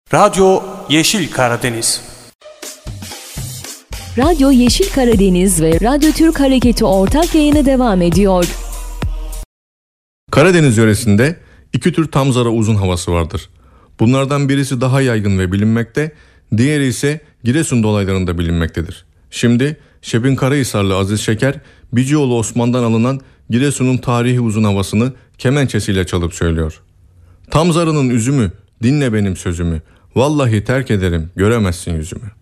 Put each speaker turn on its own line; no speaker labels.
Radyo Yeşil Karadeniz.
Radyo Yeşil Karadeniz ve Radyo Türk Hareketi ortak yayını devam ediyor.
Karadeniz yöresinde iki tür tamzara uzun havası vardır. Bunlardan birisi daha yaygın ve bilinmekte, diğeri ise Giresun dolaylarında bilinmektedir. Şimdi Şebin Karahisarlı Aziz Şeker, Bicioğlu Osman'dan alınan Giresun'un tarihi uzun havasını kemençesiyle çalıp söylüyor. Tamzarının üzümü, dinle benim sözümü, vallahi terk ederim, göremezsin yüzümü.